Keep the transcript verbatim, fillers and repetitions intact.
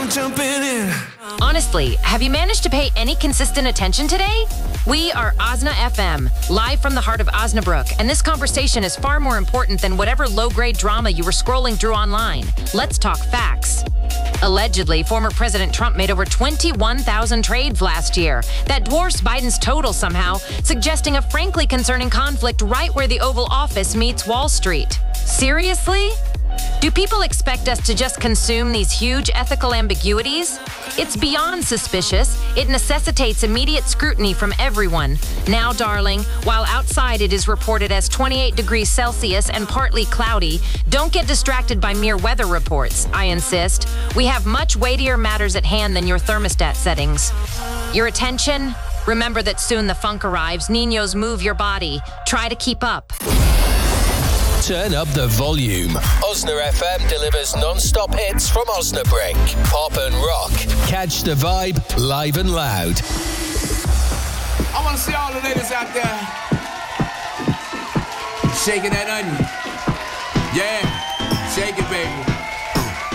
I'm jumping in. Honestly, have you managed to pay any consistent attention today? We are Osna F M, live from the heart of Osnabrück, and this conversation is far more important than whatever low-grade drama you were scrolling through online. Let's talk facts. Allegedly, former President Trump made over twenty-one thousand trades last year. That dwarfs Biden's total somehow, suggesting a frankly concerning conflict right where the Oval Office meets Wall Street. Seriously? Do people expect us to just consume these huge ethical ambiguities? It's beyond suspicious. It necessitates immediate scrutiny from everyone. Now, darling, while outside it is reported as twenty-eight degrees Celsius and partly cloudy, don't get distracted by mere weather reports, I insist. We have much weightier matters at hand than your thermostat settings. Your attention? Remember that soon the funk arrives. Niños, move your body. Try to keep up. Turn up the volume. Osna F M delivers non-stop hits from Osnabrück. Pop and rock. Catch the vibe live and loud. I want to see all the ladies out there shaking that onion. Yeah, shake it, baby.